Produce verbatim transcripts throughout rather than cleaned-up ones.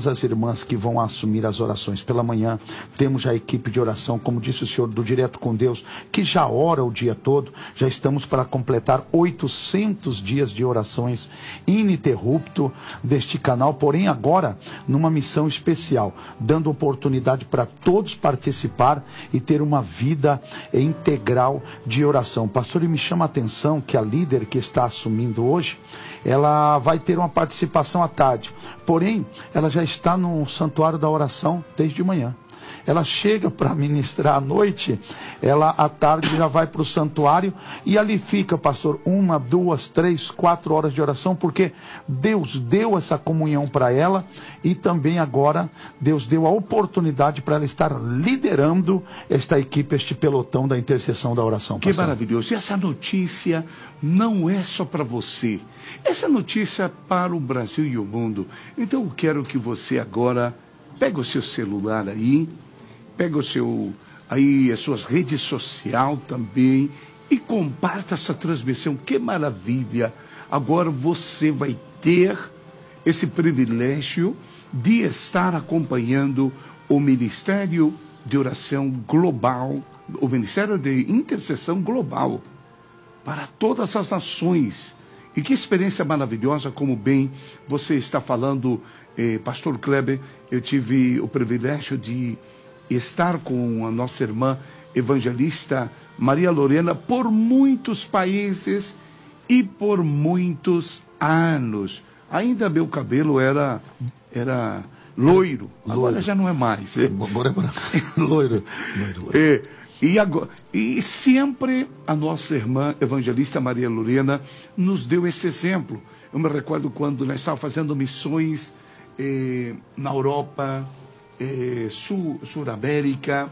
temos as irmãs que vão assumir as orações pela manhã, temos já a equipe de oração, como disse o senhor, do Direto com Deus, que já ora o dia todo. Já estamos para completar oitocentos dias de orações ininterrupto deste canal, porém agora numa missão especial, dando oportunidade para todos participar e ter uma vida integral de oração. Pastor, e me chama a atenção que a líder que está assumindo hoje, ela vai ter uma participação à tarde, porém ela já está no santuário da oração desde manhã. Ela chega para ministrar à noite, ela à tarde já vai para o santuário e ali fica, pastor, uma, duas, três, quatro horas de oração, porque Deus deu essa comunhão para ela e também agora Deus deu a oportunidade para ela estar liderando esta equipe, este pelotão da intercessão da oração. Que maravilhoso. E essa notícia não é só para você, essa notícia é para o Brasil e o mundo. Então eu quero que você agora pegue o seu celular aí, pega o seu, aí as suas redes sociais também e comparta essa transmissão. Que maravilha! Agora você vai ter esse privilégio de estar acompanhando o Ministério de Oração Global, o Ministério de Intercessão Global para todas as nações. E que experiência maravilhosa, como bem você está falando, eh, Pastor Kleber. Eu tive o privilégio de estar com a nossa irmã evangelista Maria Lorena por muitos países e por muitos anos. Ainda meu cabelo era, era loiro, agora loiro. Já não é mais. É. Agora é branco. loiro. loiro, loiro. É, e, agora, e sempre a nossa irmã evangelista Maria Lorena nos deu esse exemplo. Eu me recordo quando nós estávamos fazendo missões eh, na Europa, Eh, Sul, Sul-América,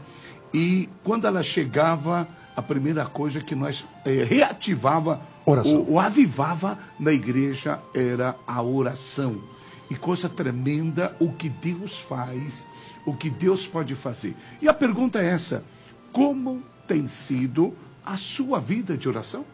e quando ela chegava, a primeira coisa que nós eh, reativava, o, o avivava na igreja era a oração. E coisa tremenda o que Deus faz, o que Deus pode fazer. E a pergunta é essa: como tem sido a sua vida de oração?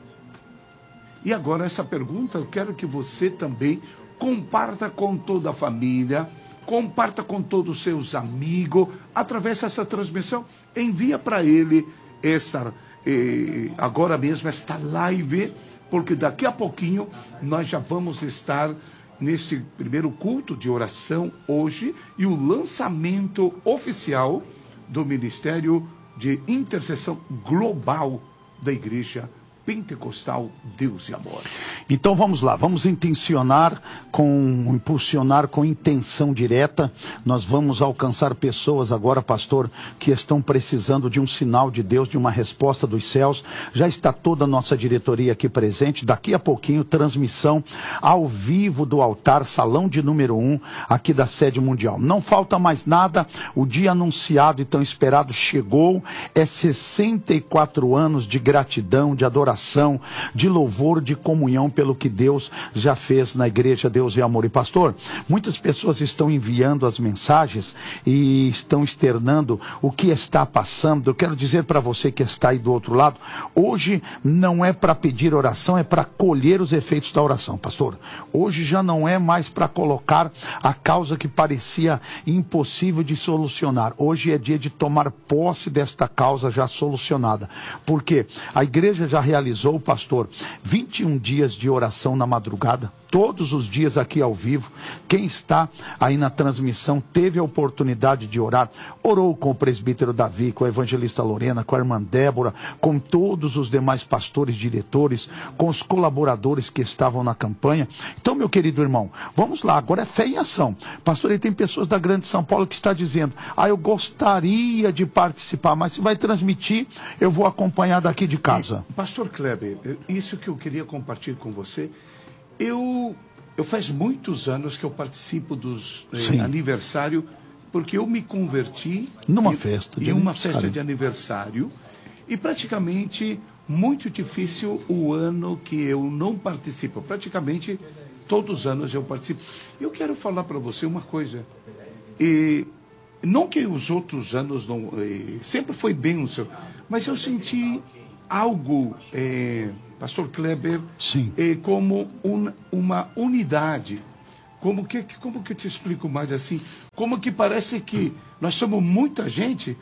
E agora essa pergunta eu quero que você também comparta com toda a família, comparta com todos os seus amigos, através dessa transmissão. Envia para ele essa, eh, agora mesmo, esta live, porque daqui a pouquinho nós já vamos estar nesse primeiro culto de oração hoje e o lançamento oficial do Ministério de Intercessão Global da Igreja Pentecostal Deus e Amor. Então vamos lá, vamos intencionar com, impulsionar com intenção direta. Nós vamos alcançar pessoas agora, pastor, que estão precisando de um sinal de Deus, de uma resposta dos céus. Já está toda a nossa diretoria aqui presente. Daqui a pouquinho, transmissão ao vivo do altar, salão de número um, aqui da sede mundial. Não falta mais nada, o dia anunciado e tão esperado chegou. É sessenta e quatro anos de gratidão, de adoração, de louvor, de comunhão pelo que Deus já fez na igreja Deus e Amor. E pastor, muitas pessoas estão enviando as mensagens e estão externando o que está passando. Eu quero dizer para você que está aí do outro lado, hoje não é para pedir oração, é para colher os efeitos da oração, pastor. Hoje já não é mais para colocar a causa que parecia impossível de solucionar. Hoje é dia de tomar posse desta causa já solucionada, porque a igreja já realizou, pastor, vinte e um dias de oração na madrugada, todos os dias aqui ao vivo. Quem está aí na transmissão teve a oportunidade de orar, orou com o presbítero Davi, com a evangelista Lorena, com a irmã Débora, com todos os demais pastores, diretores, com os colaboradores que estavam na campanha. Então, meu querido irmão, vamos lá, agora é fé em ação. Pastor, e tem pessoas da Grande São Paulo que está dizendo, ah, eu gostaria de participar, mas se vai transmitir, eu vou acompanhar daqui de casa. E, pastor Kleber, isso que eu queria compartilhar com você. Eu, eu faz muitos anos que eu participo dos eh, aniversários, porque eu me converti numa em, festa de em uma aniversário. festa de aniversário, e praticamente muito difícil o ano que eu não participo. Praticamente todos os anos eu participo. Eu quero falar para você uma coisa. E, não que os outros anos não, eh, sempre foi bem o seu, mas eu senti algo, eh, pastor Kleber, Sim. Eh, como un, uma unidade. como que, como que eu te explico mais assim? Como que parece que nós somos muita gente,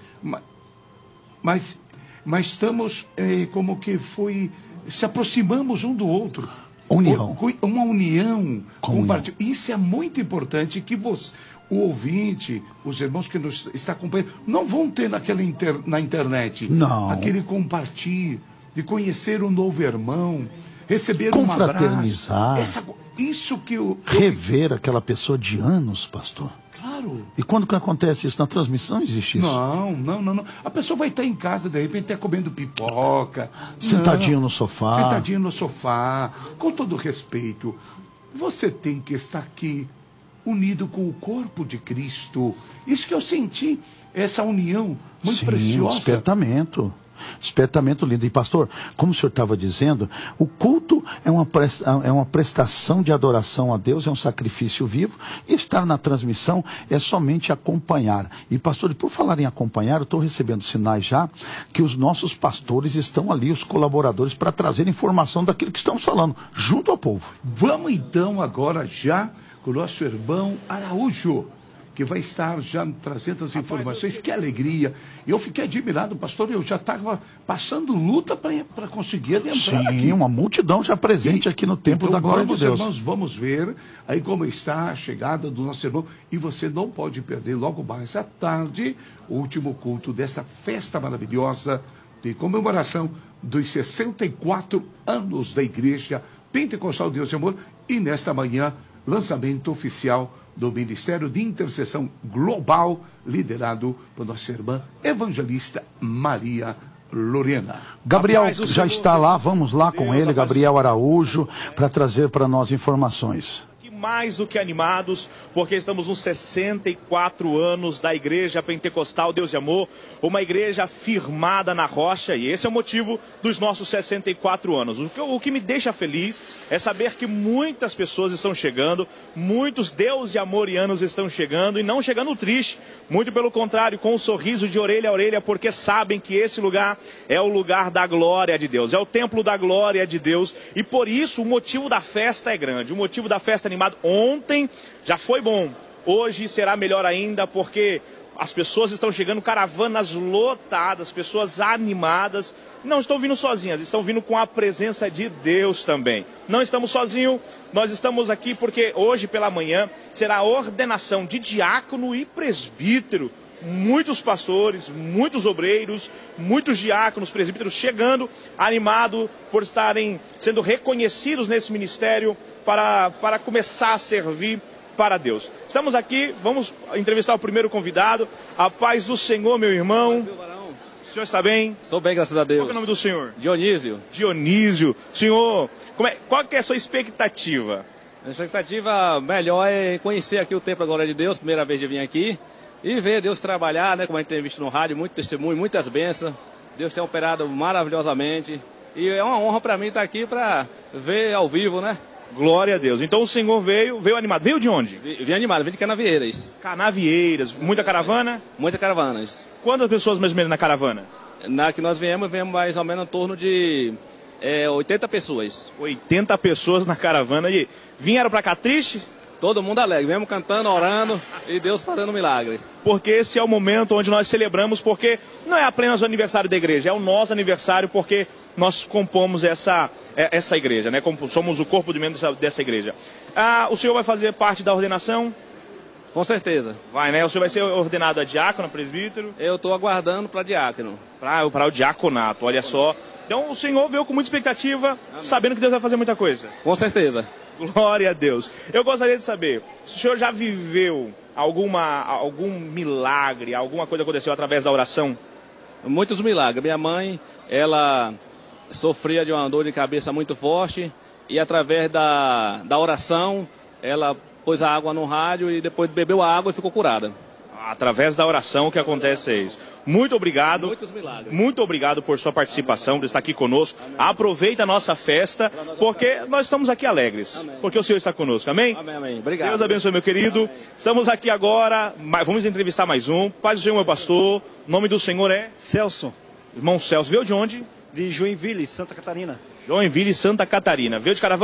mas, mas estamos eh, como que foi, se aproximamos um do outro. União. Uma união. Compartilhar. Isso é muito importante que você, o ouvinte, os irmãos que nos estão acompanhando, não vão ter naquela inter, na internet. Não. Aquele compartilhar, de conhecer um novo irmão, receber um abraço. Confraternizar. Essa, isso que eu... Rever aquela pessoa de anos, pastor. Claro. E quando que acontece isso? Na transmissão existe isso? Não, não, não, não. A pessoa vai estar em casa, de repente, até comendo pipoca. Sentadinho não. no sofá. Sentadinho no sofá. Com todo respeito, você tem que estar aqui unido com o corpo de Cristo. Isso que eu senti, essa união muito Sim, preciosa. Despertamento. Despertamento lindo. E pastor, como o senhor estava dizendo, o culto é uma, presta, é uma prestação de adoração a Deus, é um sacrifício vivo, e estar na transmissão é somente acompanhar. E pastor, por falar em acompanhar, eu estou recebendo sinais já que os nossos pastores estão ali, os colaboradores, para trazer informação daquilo que estamos falando, junto ao povo. Vamos então agora já com o nosso irmão Araújo, que vai estar já trazendo as informações. Rapaz, que alegria. Eu fiquei admirado, pastor, eu já estava passando luta para conseguir entrar Sim, aqui. Uma multidão já presente e, aqui no templo então, da glória vamos, de Deus. Irmãos, vamos ver aí como está a chegada do nosso irmão. E você não pode perder logo mais à tarde o último culto dessa festa maravilhosa de comemoração dos sessenta e quatro anos da Igreja Pentecostal Deus e Amor. E nesta manhã, lançamento oficial do Ministério de Intercessão Global, liderado por nossa irmã evangelista Maria Lorena. Gabriel já está lá, vamos lá com ele, Gabriel Araújo, para trazer para nós informações. Mais do que animados, porque estamos nos sessenta e quatro anos da Igreja Pentecostal Deus e Amor, uma igreja firmada na rocha, e esse é o motivo dos nossos sessenta e quatro anos. O que, o que me deixa feliz é saber que muitas pessoas estão chegando, muitos Deus e Amorianos estão chegando, e não chegando triste, muito pelo contrário, com um sorriso de orelha a orelha, porque sabem que esse lugar é o lugar da glória de Deus, é o templo da glória de Deus, e por isso o motivo da festa é grande, o motivo da festa animada. Ontem já foi bom, hoje será melhor ainda, porque as pessoas estão chegando, caravanas lotadas, pessoas animadas, não estão vindo sozinhas, estão vindo com a presença de Deus também. Não estamos sozinhos, nós estamos aqui porque hoje pela manhã será a ordenação de diácono e presbítero. Muitos pastores, muitos obreiros, muitos diáconos, presbíteros chegando, animados por estarem sendo reconhecidos nesse ministério para, para começar a servir para Deus. Estamos aqui, vamos entrevistar o primeiro convidado. A paz do Senhor, meu irmão. O senhor está bem? Estou bem, graças a Deus. Qual é o nome do senhor? Dionísio. Dionísio. Senhor, como é, qual que é a sua expectativa? A expectativa melhor é conhecer aqui o Templo da Glória de Deus, primeira vez de vir aqui. E ver Deus trabalhar, né? Como a gente tem visto no rádio, muito testemunho, muitas bênçãos. Deus tem operado maravilhosamente. E é uma honra para mim estar aqui para ver ao vivo, né? Glória a Deus. Então o senhor veio, veio animado. Veio de onde? Vim animado, vim de Canavieiras. Canavieiras. Muita caravana? Muitas caravanas. Quantas pessoas mais ou menos na caravana? Na que nós viemos, viemos mais ou menos em torno de é, oitenta pessoas. oitenta pessoas na caravana. E vieram para cá triste? Todo mundo alegre, mesmo cantando, orando e Deus fazendo milagre. Porque esse é o momento onde nós celebramos, porque não é apenas o aniversário da igreja, é o nosso aniversário, porque nós compomos essa, essa igreja, né? Somos o corpo de membros dessa igreja. Ah, o senhor vai fazer parte da ordenação? Com certeza. Vai, né? O senhor vai ser ordenado a diácono, presbítero? Eu estou aguardando para diácono. Para o diaconato, olha só. Então o senhor veio com muita expectativa, Amém. Sabendo que Deus vai fazer muita coisa. Com certeza. Glória a Deus. Eu gostaria de saber, se o senhor já viveu alguma, algum milagre, alguma coisa aconteceu através da oração? Muitos milagres. Minha mãe, ela sofria de uma dor de cabeça muito forte e através da, da oração, ela pôs a água no rádio e depois bebeu a água e ficou curada. Através da oração que acontece é isso. Muito obrigado. Muitos milagres. Muito obrigado por sua participação, Amém. De estar aqui conosco. Amém. Aproveita a nossa festa, porque nós estamos aqui alegres. Amém. Porque o Senhor está conosco. Amém? Amém, amém. Obrigado. Deus abençoe, meu querido. Amém. Estamos aqui agora, vamos entrevistar mais um. Paz do Senhor, meu pastor. O nome do Senhor é? Celso. Irmão Celso. Veio de onde? De Joinville, Santa Catarina. Joinville, Santa Catarina. Veio de caravana?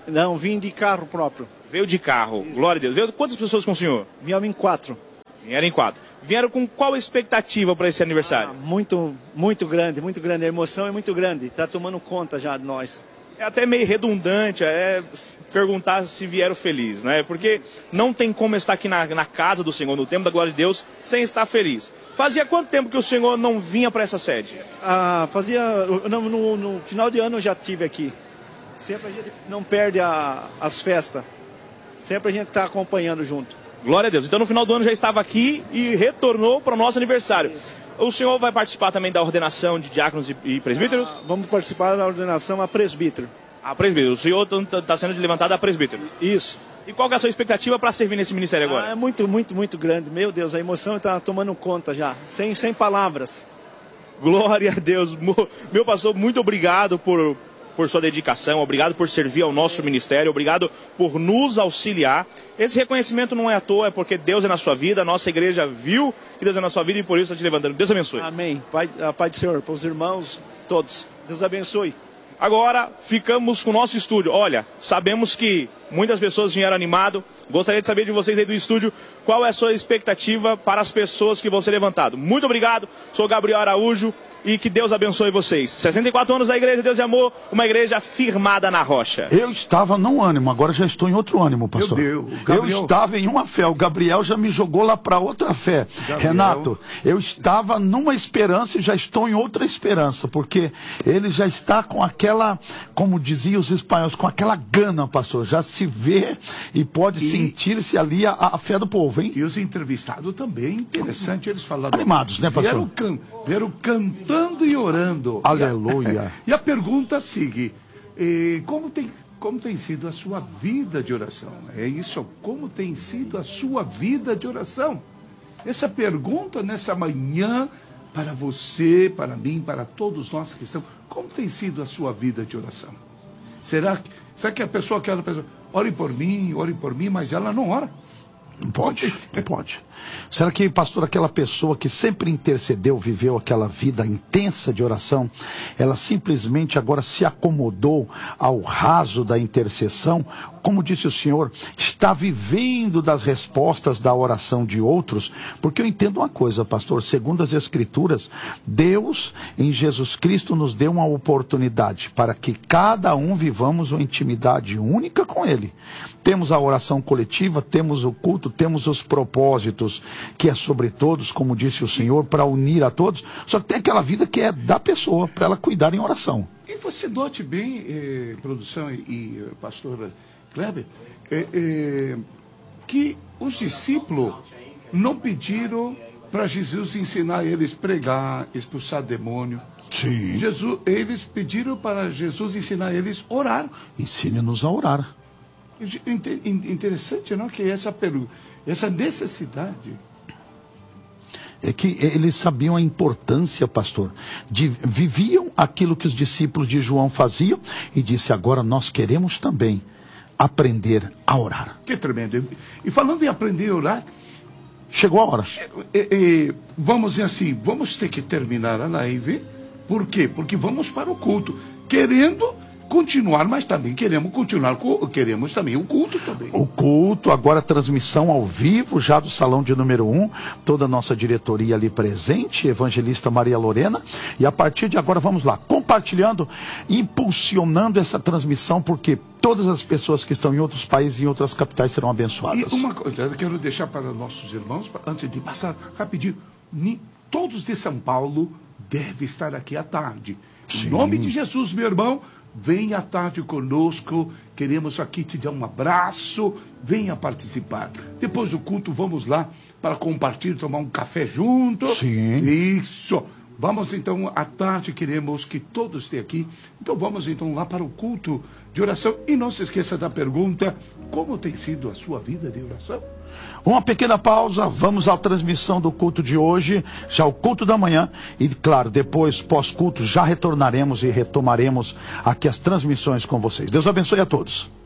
Não, vim de carro próprio. Veio de carro, glória a Deus. Veio quantas pessoas com o senhor? Vieram em quatro. Vieram em quatro. Vieram com qual expectativa para esse aniversário? Ah, muito, muito grande, muito grande. A emoção é muito grande. Está tomando conta já de nós. É até meio redundante é perguntar se vieram felizes, né? Porque não tem como estar aqui na, na casa do Senhor, no templo da glória de Deus, sem estar feliz. Fazia quanto tempo que o Senhor não vinha para essa sede? Ah, fazia... No, no, no final de ano eu já estive aqui. Sempre a gente não perde a, as festas. Sempre a gente está acompanhando junto. Glória a Deus. Então no final do ano já estava aqui e retornou para o nosso aniversário. O senhor vai participar também da ordenação de diáconos e, e presbíteros? Ah, vamos participar da ordenação a presbítero. A presbítero. O senhor está sendo levantado a presbítero? Isso. E qual que é a sua expectativa para servir nesse ministério agora? Ah, é muito, muito, muito grande. Meu Deus, a emoção está tomando conta já. Sem, sem palavras. Glória a Deus. Meu pastor, muito obrigado por... por sua dedicação, obrigado por servir ao nosso ministério, obrigado por nos auxiliar. Esse reconhecimento não é à toa, é porque Deus é na sua vida, a nossa igreja viu que Deus é na sua vida e por isso está te levantando. Deus abençoe. Amém. Pai, a paz do Senhor, para os irmãos todos. Deus abençoe. Agora ficamos com o nosso estúdio. Olha, sabemos que muitas pessoas vieram animado. Gostaria de saber de vocês aí do estúdio qual é a sua expectativa para as pessoas que vão ser levantadas. Muito obrigado, sou Gabriel Araújo e que Deus abençoe vocês. sessenta e quatro anos da Igreja Deus de Amor, uma igreja firmada na rocha. Eu estava num ânimo, agora já estou em outro ânimo, pastor. Meu Deus, Gabriel... Eu estava em uma fé, o Gabriel já me jogou lá para outra fé. Gabriel... Renato, eu estava numa esperança e já estou em outra esperança, porque ele já está com aquela, como diziam os espanhóis, com aquela gana, pastor, já se vê e pode e... sentir-se ali a, a fé do povo, hein? E os entrevistados também, interessante, eles falaram... Animados, né, pastor? Vieram, can... vieram cantando e orando. Aleluia. E a, e a pergunta sigue, eh, como, tem, como tem sido a sua vida de oração? É isso, como tem sido a sua vida de oração? Essa pergunta nessa manhã, para você, para mim, para todos nós que estamos, como tem sido a sua vida de oração? Será que, será que a pessoa, aquela pessoa, ore por mim, ore por mim, mas ela não ora? Não pode, não pode. Será que, pastor, aquela pessoa que sempre intercedeu, viveu aquela vida intensa de oração, ela simplesmente agora se acomodou ao raso da intercessão? Como disse o senhor, está vivendo das respostas da oração de outros? Porque eu entendo uma coisa, pastor, segundo as Escrituras, Deus em Jesus Cristo nos deu uma oportunidade para que cada um vivamos uma intimidade única com Ele. Temos a oração coletiva, temos o culto, temos os propósitos, que é sobre todos, como disse o Senhor, para unir a todos. Só que tem aquela vida que é da pessoa, para ela cuidar em oração. E você note bem, eh, produção e, e pastor Kleber, eh, eh, que os discípulos não pediram para Jesus ensinar eles a pregar, expulsar demônio. Sim. Jesus, eles pediram para Jesus ensinar eles a orar. Ensine-nos a orar. Interessante, não? Que essa pergunta, essa necessidade. É que eles sabiam a importância, pastor, de, viviam aquilo que os discípulos de João faziam e disse, agora nós queremos também aprender a orar. Que tremendo. E falando em aprender a orar, chegou a hora. E, e, vamos dizer assim, vamos ter que terminar a live. Por quê? Porque vamos para o culto, querendo continuar, mas também queremos continuar, queremos também o culto também. O culto, agora transmissão ao vivo, já do salão de número um, toda a nossa diretoria ali presente, evangelista Maria Lorena, e a partir de agora vamos lá, compartilhando, impulsionando essa transmissão, porque todas as pessoas que estão em outros países e em outras capitais serão abençoadas. E uma coisa, eu quero deixar para nossos irmãos, antes de passar rapidinho, todos de São Paulo devem estar aqui à tarde. Sim. Em nome de Jesus, meu irmão, venha à tarde conosco, queremos aqui te dar um abraço, venha participar. Depois do culto, vamos lá para compartilhar, tomar um café junto. Sim. Isso. Vamos então, à tarde, queremos que todos estejam aqui. Então vamos então lá para o culto de oração. E não se esqueça da pergunta, como tem sido a sua vida de oração? Uma pequena pausa, vamos à transmissão do culto de hoje, já o culto da manhã, e claro, depois, pós-culto, já retornaremos e retomaremos aqui as transmissões com vocês. Deus abençoe a todos.